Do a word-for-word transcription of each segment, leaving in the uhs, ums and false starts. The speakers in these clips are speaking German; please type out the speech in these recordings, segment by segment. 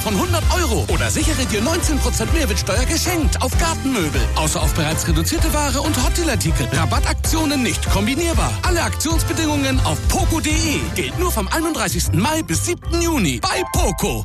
von hundert Euro. Oder sichere dir neunzehn Prozent Mehrwertsteuer geschenkt auf Gartenmöbel. Außer auf bereits reduzierte Ware und Hotdeal-Artikel. Rabattaktionen nicht kombinierbar. Alle Aktionsbedingungen auf poco punkt de. Gilt nur vom einunddreißigsten Mai bis siebten Juni bei Poco.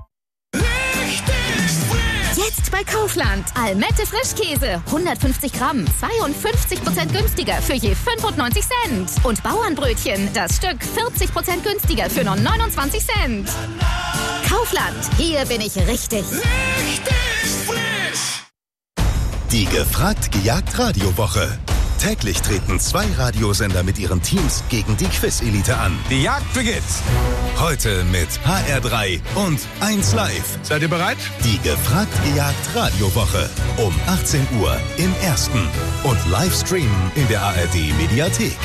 Jetzt bei Kaufland. Almette Frischkäse. hundertfünfzig Gramm. zweiundfünfzig Prozent günstiger für je fünfundneunzig Cent. Und Bauernbrötchen. Das Stück vierzig Prozent günstiger für nur neunundzwanzig Cent. Kaufland. Hier bin ich richtig. Richtig frisch. Die gefragt gejagt Radiowoche. Täglich treten zwei Radiosender mit ihren Teams gegen die Quiz-Elite an. Die Jagd beginnt. Heute mit H R drei und eins Live. Seid ihr bereit? Die gefragt gejagt Radiowoche. Um achtzehn Uhr im Ersten. Und live streamen in der A R D-Mediathek.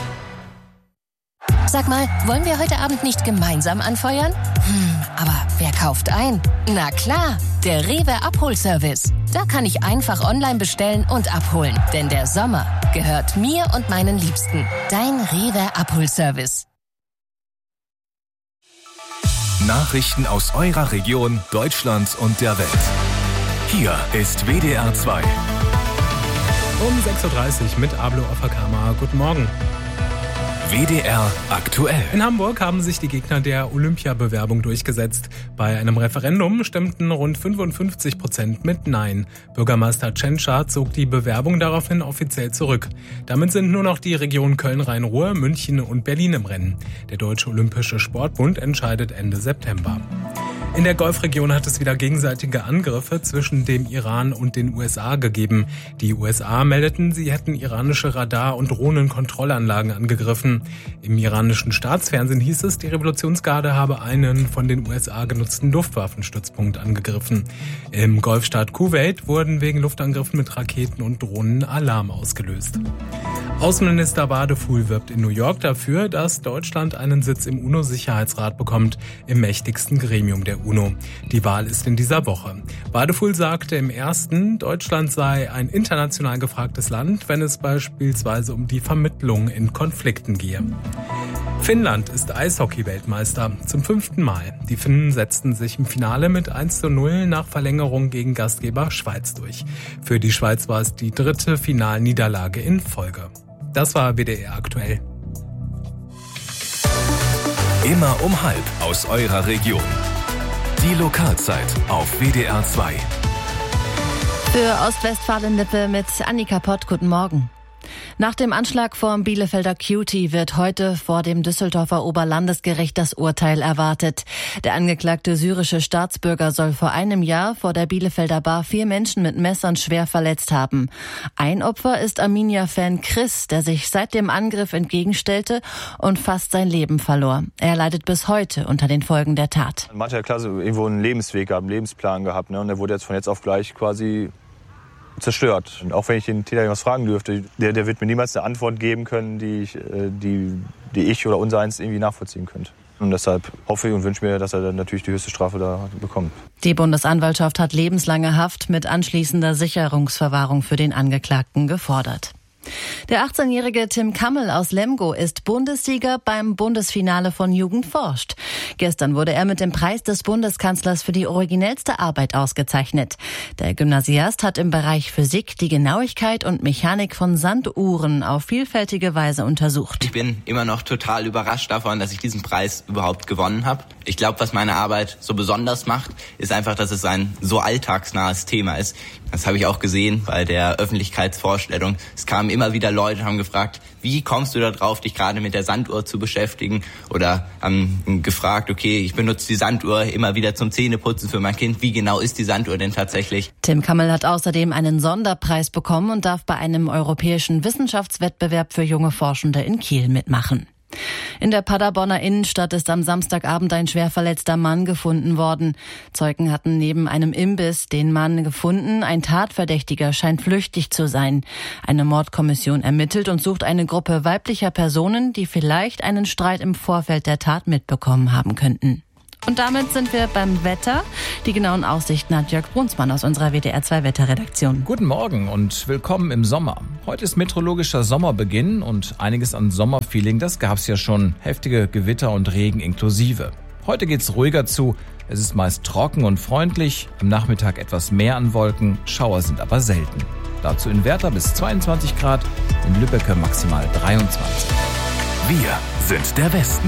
Sag mal, wollen wir heute Abend nicht gemeinsam anfeuern? Hm, aber wer kauft ein? Na klar, der Rewe Abholservice. Da kann ich einfach online bestellen und abholen. Denn der Sommer gehört mir und meinen Liebsten. Dein Rewe Abholservice. Nachrichten aus eurer Region, Deutschland und der Welt. Hier ist W D R zwei. Um sechs Uhr dreißig mit Ablo Offerkammer. Guten Morgen. W D R aktuell. In Hamburg haben sich die Gegner der Olympiabewerbung durchgesetzt. Bei einem Referendum stimmten rund fünfundfünfzig Prozent mit Nein. Bürgermeister Tschentscher zog die Bewerbung daraufhin offiziell zurück. Damit sind nur noch die Regionen Köln-Rhein-Ruhr, München und Berlin im Rennen. Der Deutsche Olympische Sportbund entscheidet Ende September. In der Golfregion hat es wieder gegenseitige Angriffe zwischen dem Iran und den U S A gegeben. Die U S A meldeten, sie hätten iranische Radar- und Drohnenkontrollanlagen angegriffen. Im iranischen Staatsfernsehen hieß es, die Revolutionsgarde habe einen von den U S A genutzten Luftwaffenstützpunkt angegriffen. Im Golfstaat Kuwait wurden wegen Luftangriffen mit Raketen und Drohnen Alarm ausgelöst. Außenminister Wadefuhl wirbt in New York dafür, dass Deutschland einen Sitz im UNO-Sicherheitsrat bekommt, im mächtigsten Gremium der UNO. Die Wahl ist in dieser Woche. Wadefuhl sagte im ersten, Deutschland sei ein international gefragtes Land, wenn es beispielsweise um die Vermittlung in Konflikten gehe. Finnland ist Eishockey-Weltmeister zum fünften Mal. Die Finnen setzten sich im Finale mit eins zu null nach Verlängerung gegen Gastgeber Schweiz durch. Für die Schweiz war es die dritte Finalniederlage in Folge. Das war W D R aktuell. Immer um halb aus eurer Region. Die Lokalzeit auf W D R zwei. Für Ostwestfalen-Lippe mit Annika Pott, guten Morgen. Nach dem Anschlag vor dem Bielefelder Cutie wird heute vor dem Düsseldorfer Oberlandesgericht das Urteil erwartet. Der angeklagte syrische Staatsbürger soll vor einem Jahr vor der Bielefelder Bar vier Menschen mit Messern schwer verletzt haben. Ein Opfer ist Arminia-Fan Chris, der sich seit dem Angriff entgegenstellte und fast sein Leben verlor. Er leidet bis heute unter den Folgen der Tat. Man hat ja klar so irgendwo einen Lebensweg gehabt, einen Lebensplan gehabt, ne? Und der wurde jetzt von jetzt auf gleich quasi zerstört. Und auch wenn ich den Täter was fragen dürfte, der, der wird mir niemals eine Antwort geben können, die ich, die, die ich oder unsereins irgendwie nachvollziehen könnte. Und deshalb hoffe ich und wünsche mir, dass er dann natürlich die höchste Strafe da bekommt. Die Bundesanwaltschaft hat lebenslange Haft mit anschließender Sicherungsverwahrung für den Angeklagten gefordert. Der achtzehnjährige Tim Kammel aus Lemgo ist Bundessieger beim Bundesfinale von Jugend forscht. Gestern wurde er mit dem Preis des Bundeskanzlers für die originellste Arbeit ausgezeichnet. Der Gymnasiast hat im Bereich Physik die Genauigkeit und Mechanik von Sanduhren auf vielfältige Weise untersucht. Ich bin immer noch total überrascht davon, dass ich diesen Preis überhaupt gewonnen habe. Ich glaube, was meine Arbeit so besonders macht, ist einfach, dass es ein so alltagsnahes Thema ist. Das habe ich auch gesehen bei der Öffentlichkeitsvorstellung. Es kamen immer wieder Leute und haben gefragt, wie kommst du da drauf, dich gerade mit der Sanduhr zu beschäftigen? Oder haben gefragt, okay, ich benutze die Sanduhr immer wieder zum Zähneputzen für mein Kind. Wie genau ist die Sanduhr denn tatsächlich? Tim Kammel hat außerdem einen Sonderpreis bekommen und darf bei einem europäischen Wissenschaftswettbewerb für junge Forschende in Kiel mitmachen. In der Paderborner Innenstadt ist am Samstagabend ein schwer verletzter Mann gefunden worden. Zeugen hatten neben einem Imbiss den Mann gefunden. Ein Tatverdächtiger scheint flüchtig zu sein. Eine Mordkommission ermittelt und sucht eine Gruppe weiblicher Personen, die vielleicht einen Streit im Vorfeld der Tat mitbekommen haben könnten. Und damit sind wir beim Wetter. Die genauen Aussichten hat Jörg Brunsmann aus unserer W D R zwei Wetterredaktion. Guten Morgen und willkommen im Sommer. Heute ist meteorologischer Sommerbeginn und einiges an Sommerfeeling, das gab's ja schon. Heftige Gewitter und Regen inklusive. Heute geht's ruhiger zu. Es ist meist trocken und freundlich, am Nachmittag etwas mehr an Wolken, Schauer sind aber selten. Dazu in Werther bis zweiundzwanzig Grad, in Lübbecke maximal dreiundzwanzig. Wir sind der Westen.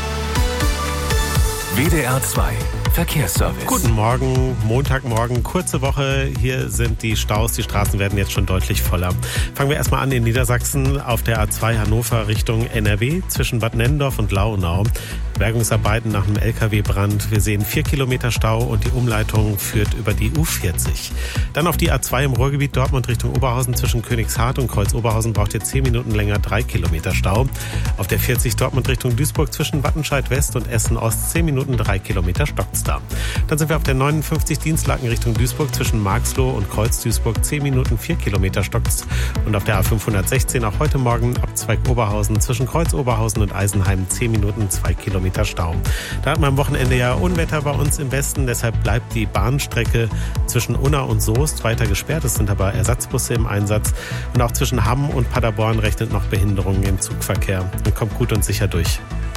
W D R zwei Verkehrsservice. Guten Morgen, Montagmorgen, kurze Woche. Hier sind die Staus, die Straßen werden jetzt schon deutlich voller. Fangen wir erstmal an in Niedersachsen auf der A zwei Hannover Richtung N R W zwischen Bad Nennendorf und Launau. Bergungsarbeiten nach einem L K W-Brand. Wir sehen vier Kilometer Stau und die Umleitung führt über die U vierzig. Dann auf die A zwei im Ruhrgebiet Dortmund Richtung Oberhausen zwischen Königshardt und Kreuz-Oberhausen braucht ihr zehn Minuten länger, drei Kilometer Stau. Auf der vierzig Dortmund Richtung Duisburg zwischen Wattenscheid West und Essen Ost zehn Minuten, drei Kilometer stockt's da. Dann sind wir auf der neunundfünfzig Dienstlaken Richtung Duisburg zwischen Marxloh und Kreuz-Duisburg zehn Minuten, vier Kilometer stockt's. Und auf der A fünfhundertsechzehn auch heute Morgen Abzweig Oberhausen zwischen Kreuz-Oberhausen und Eisenheim zehn Minuten, zwei Kilometer Stau. Da hatten wir am Wochenende ja Unwetter bei uns im Westen, deshalb bleibt die Bahnstrecke zwischen Unna und Soest weiter gesperrt. Es sind aber Ersatzbusse im Einsatz. Und auch zwischen Hamm und Paderborn rechnet noch Behinderungen im Zugverkehr. Und kommt gut und sicher durch.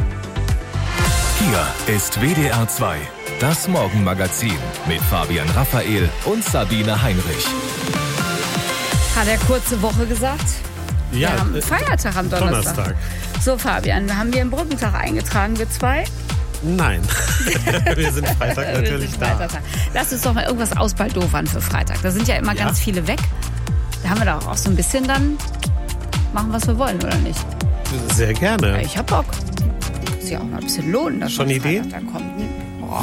Hier ist W D R zwei, das Morgenmagazin mit Fabian Raphael und Sabine Heinrich. Hat er kurze Woche gesagt? Ja, wir haben einen Feiertag am Donnerstag. Donnerstag. So, Fabian, haben wir einen Brückentag eingetragen, wir zwei? Nein. Wir sind Freitag natürlich wir sind da. Freitag. Lass uns doch mal irgendwas ausbaldowern für Freitag. Da sind ja immer Ja. ganz viele weg. Da haben wir doch auch so ein bisschen dann machen, was wir wollen, oder nicht? Sehr gerne. Ja, ich hab Bock. Muss ja auch mal ein bisschen lohnen, dass Schon man Ideen? Freitag dann kommt.